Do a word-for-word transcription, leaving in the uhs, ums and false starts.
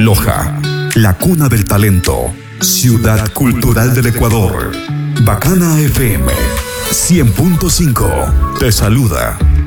Loja, la cuna del talento, ciudad cultural del Ecuador. Bacana F M cien punto cinco te saluda.